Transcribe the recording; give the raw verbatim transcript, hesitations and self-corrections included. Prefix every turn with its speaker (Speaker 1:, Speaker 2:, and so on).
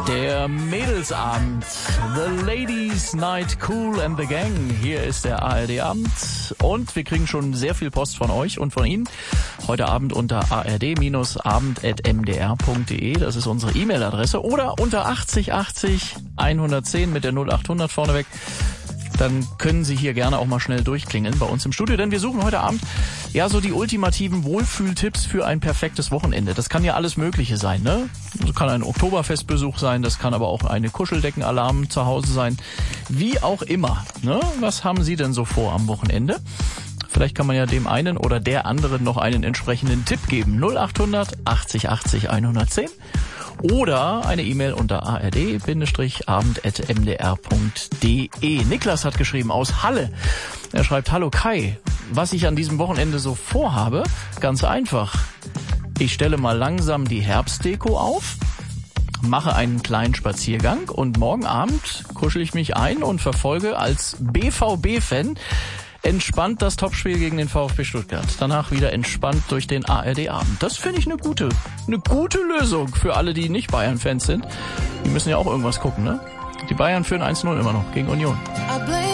Speaker 1: Der Mädelsabend, The Ladies Night Cool and the Gang. Hier ist der A R D-Abend und wir kriegen schon sehr viel Post von euch und von Ihnen. Heute Abend unter a r d abend at m d r punkt d e, das ist unsere E-Mail-Adresse, oder unter achtzig achtzig hundertzehn mit der null acht hundert vorneweg. Dann können Sie hier gerne auch mal schnell durchklingeln bei uns im Studio, denn wir suchen heute Abend ja so die ultimativen Wohlfühltipps für ein perfektes Wochenende. Das kann ja alles Mögliche sein, ne? Das kann ein Oktoberfestbesuch sein, das kann aber auch eine Kuscheldeckenalarm zu Hause sein. Wie auch immer, ne? Was haben Sie denn so vor am Wochenende? Vielleicht kann man ja dem einen oder der anderen noch einen entsprechenden Tipp geben. null acht hundert achtzig achtzig hundertzehn oder eine E-Mail unter a r d abend at m d r punkt d e. Niklas hat geschrieben aus Halle. Er schreibt: Hallo Kai, was ich an diesem Wochenende so vorhabe? Ganz einfach. Ich stelle mal langsam die Herbstdeko auf, mache einen kleinen Spaziergang und morgen Abend kuschel ich mich ein und verfolge als B V B-Fan entspannt das Topspiel gegen den VfB Stuttgart. Danach wieder entspannt durch den A R D-Abend. Das finde ich eine gute, eine gute Lösung für alle, die nicht Bayern-Fans sind. Die müssen ja auch irgendwas gucken, ne? Die Bayern führen eins null immer noch gegen Union.